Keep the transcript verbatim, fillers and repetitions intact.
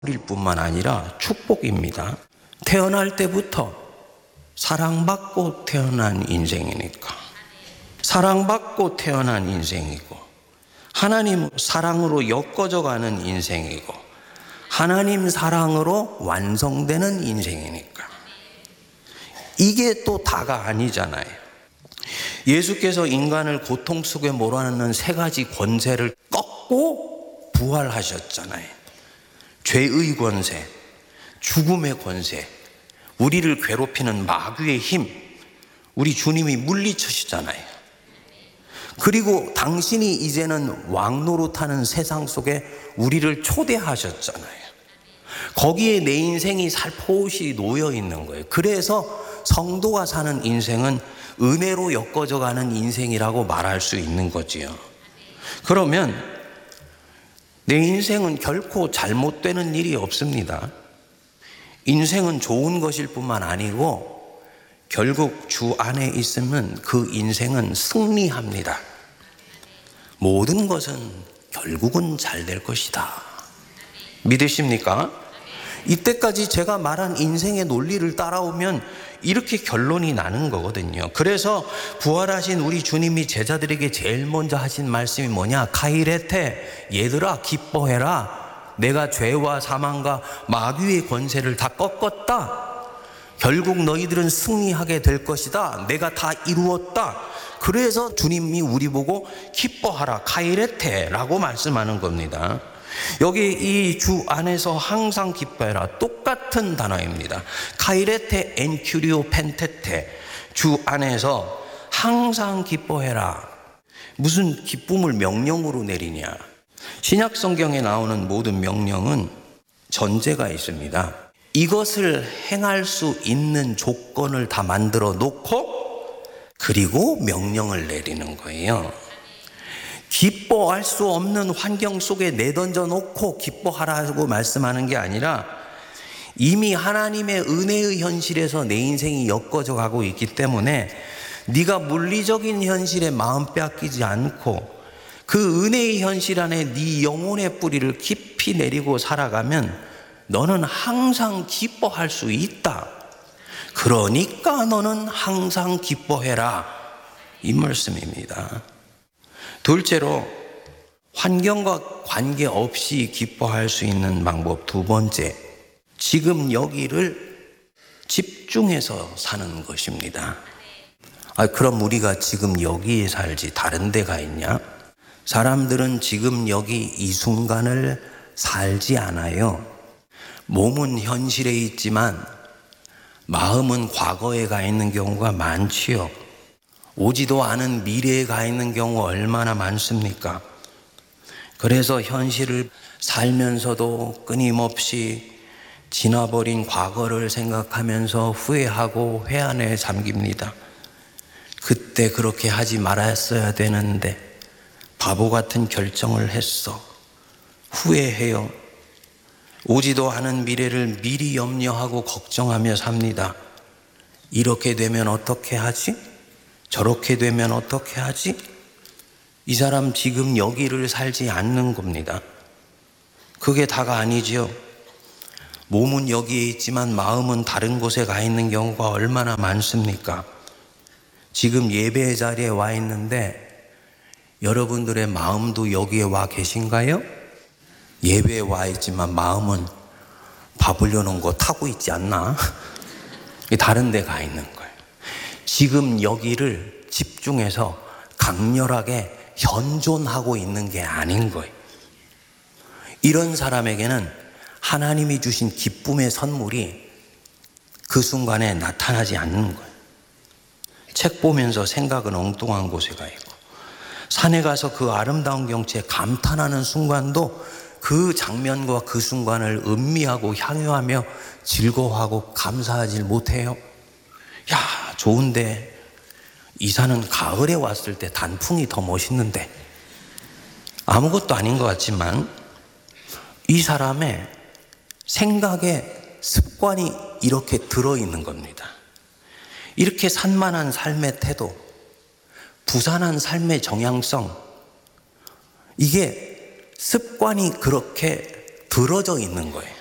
일 뿐만 아니라 축복입니다. 태어날 때부터 사랑받고 태어난 인생이니까. 사랑받고 태어난 인생이고, 하나님 사랑으로 엮어져 가는 인생이고, 하나님 사랑으로 완성되는 인생이니까. 이게 또 다가 아니잖아요. 예수께서 인간을 고통 속에 몰아넣는 세 가지 권세를 꺾고 부활하셨잖아요. 죄의 권세, 죽음의 권세, 우리를 괴롭히는 마귀의 힘, 우리 주님이 물리치시잖아요. 그리고 당신이 이제는 왕노릇하는 세상 속에 우리를 초대하셨잖아요. 거기에 내 인생이 살포시 놓여 있는 거예요. 그래서 성도가 사는 인생은 은혜로 엮어져 가는 인생이라고 말할 수 있는 거지요. 그러면 내 인생은 결코 잘못되는 일이 없습니다. 인생은 좋은 것일 뿐만 아니고 결국 주 안에 있으면 그 인생은 승리합니다. 모든 것은 결국은 잘 될 것이다. 믿으십니까? 이때까지 제가 말한 인생의 논리를 따라오면 이렇게 결론이 나는 거거든요. 그래서 부활하신 우리 주님이 제자들에게 제일 먼저 하신 말씀이 뭐냐? 카이레테, 얘들아 기뻐해라. 내가 죄와 사망과 마귀의 권세를 다 꺾었다. 결국 너희들은 승리하게 될 것이다. 내가 다 이루었다. 그래서 주님이 우리 보고 기뻐하라, 카이레테라고 말씀하는 겁니다. 여기 이 주 안에서 항상 기뻐해라, 똑같은 단어입니다. 카이레테 엔큐리오 펜테테, 주 안에서 항상 기뻐해라. 무슨 기쁨을 명령으로 내리냐? 신약 성경에 나오는 모든 명령은 전제가 있습니다. 이것을 행할 수 있는 조건을 다 만들어 놓고 그리고 명령을 내리는 거예요. 기뻐할 수 없는 환경 속에 내던져 놓고 기뻐하라고 말씀하는 게 아니라 이미 하나님의 은혜의 현실에서 내 인생이 엮어져 가고 있기 때문에 네가 물리적인 현실에 마음 빼앗기지 않고 그 은혜의 현실 안에 네 영혼의 뿌리를 깊이 내리고 살아가면 너는 항상 기뻐할 수 있다. 그러니까 너는 항상 기뻐해라, 이 말씀입니다. 둘째로, 환경과 관계없이 기뻐할 수 있는 방법 두 번째, 지금 여기를 집중해서 사는 것입니다. 아, 그럼 우리가 지금 여기에 살지 다른 데가 있냐? 사람들은 지금 여기 이 순간을 살지 않아요. 몸은 현실에 있지만 마음은 과거에 가 있는 경우가 많지요. 오지도 않은 미래에 가 있는 경우 얼마나 많습니까? 그래서 현실을 살면서도 끊임없이 지나버린 과거를 생각하면서 후회하고 회한에 잠깁니다. 그때 그렇게 하지 말았어야 되는데 바보 같은 결정을 했어. 후회해요. 오지도 않은 미래를 미리 염려하고 걱정하며 삽니다. 이렇게 되면 어떻게 하지? 저렇게 되면 어떻게 하지? 이 사람 지금 여기를 살지 않는 겁니다. 그게 다가 아니지요. 몸은 여기에 있지만 마음은 다른 곳에 가 있는 경우가 얼마나 많습니까? 지금 예배의 자리에 와 있는데 여러분들의 마음도 여기에 와 계신가요? 예배에 와 있지만 마음은 밥으려는 거 타고 있지 않나? 다른 데 가 있는 거예요. 지금 여기를 집중해서 강렬하게 현존하고 있는 게 아닌 거예요. 이런 사람에게는 하나님이 주신 기쁨의 선물이 그 순간에 나타나지 않는 거예요. 책 보면서 생각은 엉뚱한 곳에 가 있고, 산에 가서 그 아름다운 경치에 감탄하는 순간도 그 장면과 그 순간을 음미하고 향유하며 즐거워하고 감사하지 못해요. 야, 좋은데 이 산은 가을에 왔을 때 단풍이 더 멋있는데. 아무것도 아닌 것 같지만 이 사람의 생각에 습관이 이렇게 들어있는 겁니다. 이렇게 산만한 삶의 태도, 부산한 삶의 정향성, 이게 습관이 그렇게 들어져 있는 거예요.